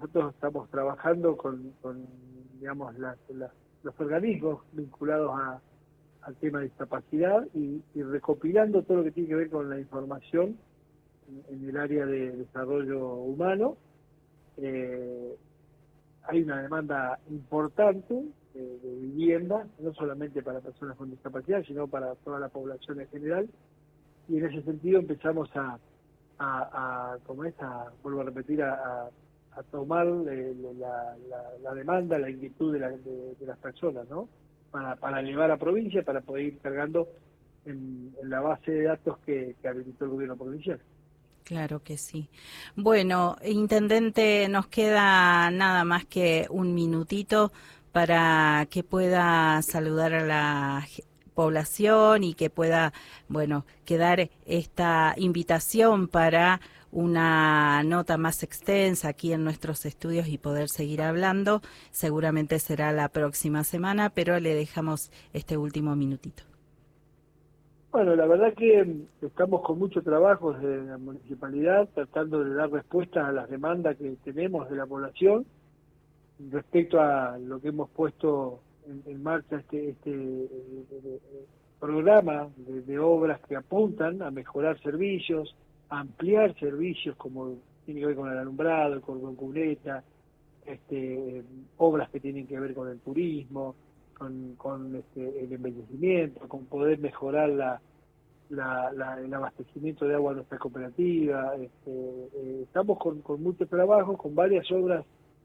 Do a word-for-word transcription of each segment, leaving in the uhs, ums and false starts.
nosotros estamos trabajando con, con digamos, las, las, los organismos vinculados a, al tema de discapacidad y, y recopilando todo lo que tiene que ver con la información en, en el área de desarrollo humano. Eh, hay una demanda importante de, de vivienda, no solamente para personas con discapacidad, sino para toda la población en general, y en ese sentido empezamos a, a, a como es, a, vuelvo a repetir, a, a, a tomar eh, la, la, la demanda, la inquietud de, la, de, de las personas, ¿no? Para, para elevar a provincia, para poder ir cargando en, en la base de datos que, que habilitó el gobierno provincial. Claro que sí. Bueno, intendente, nos queda nada más que un minutito para que pueda saludar a la población y que pueda, bueno, quedar esta invitación para una nota más extensa aquí en nuestros estudios y poder seguir hablando. Seguramente será la próxima semana, pero le dejamos este último minutito. Bueno, la verdad que estamos con mucho trabajo desde la municipalidad, tratando de dar respuesta a las demandas que tenemos de la población respecto a lo que hemos puesto en, en marcha este, este eh, eh, programa de, de obras que apuntan a mejorar servicios, a ampliar servicios como tiene que ver con el alumbrado, el cordón cuneta, este, eh, obras que tienen que ver con el turismo, con, con este, el embellecimiento, con poder mejorar la, la, la, el abastecimiento de agua a nuestra cooperativa. Este, eh, estamos con, con mucho trabajo, con varias obras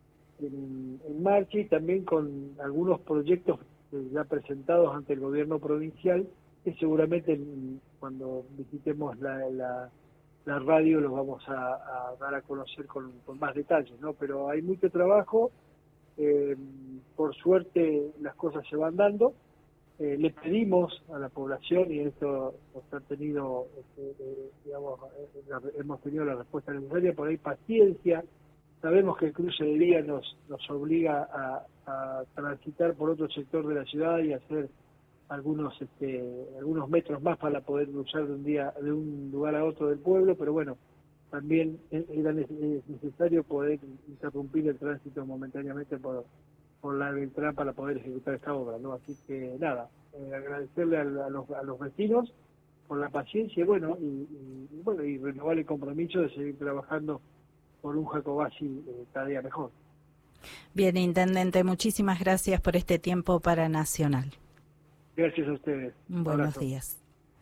en, en marcha y también con algunos proyectos ya presentados ante el gobierno provincial que seguramente cuando visitemos la, la, la radio los vamos a, a dar a conocer con, con más detalles, ¿no? Pero hay mucho trabajo. Eh, por suerte las cosas se van dando. Eh, le pedimos a la población, y esto nos ha tenido, este, eh, digamos, eh, la, hemos tenido la respuesta necesaria, por ahí paciencia. Sabemos que el cruce de vía nos, nos obliga a, a transitar por otro sector de la ciudad y hacer algunos este, algunos metros más para poder cruzar de un día de un lugar a otro del pueblo, pero bueno, también era necesario poder interrumpir el tránsito momentáneamente por, por la Beltrán para poder ejecutar esta obra, ¿no? Así que nada, eh, agradecerle a, a, los, a los vecinos por la paciencia, bueno, y, y, y bueno, y renovar el compromiso de seguir trabajando por un Jacobacci eh, cada día mejor. Bien, intendente, muchísimas gracias por este tiempo para Nacional. Gracias a ustedes. Un Buenos abrazo. días.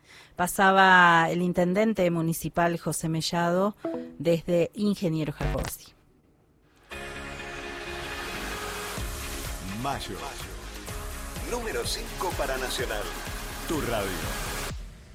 Pasaba el intendente municipal José Mellado desde Ingeniero Jacobacci. Mayo. Número cinco para Nacional. Tu radio.